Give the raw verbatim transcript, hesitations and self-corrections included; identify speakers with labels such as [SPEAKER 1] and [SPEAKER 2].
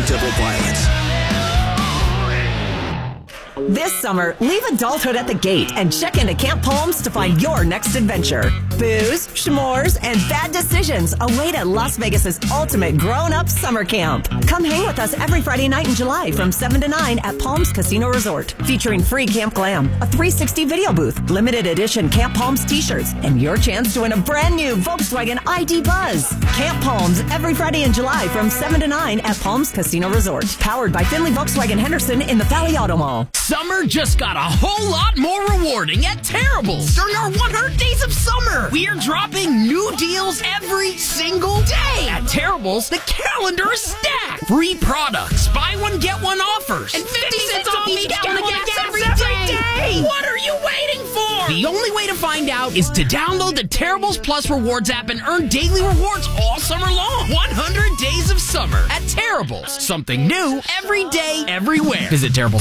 [SPEAKER 1] Daredevil Violence.
[SPEAKER 2] This summer, leave adulthood at the gate and check into Camp Palms to find your next adventure. Booze, s'mores, and bad decisions await at Las Vegas's ultimate grown-up summer camp. Come hang with us every Friday night in July from seven to nine at Palms Casino Resort, featuring free Camp Glam, a three sixty video booth, limited edition Camp Palms t-shirts, and your chance to win a brand new Volkswagen I D Buzz. Camp Palms every Friday in July from seven to nine at Palms Casino Resort, powered by Finley Volkswagen Henderson in the Valley Auto Mall.
[SPEAKER 3] Summer just got a whole lot more rewarding at Terrible's during our one hundred days of summer. We are dropping new deals every single day. At Terrible's, the calendar is stacked. Free products, buy one, get one offers, and fifty cents off each gallon of gas every day. What are you waiting for? The only way to find out is to download the Terrible's Plus Rewards app and earn daily rewards all summer long. one hundred days of summer at Terrible's. Something new every day, everywhere. Visit Terrible's.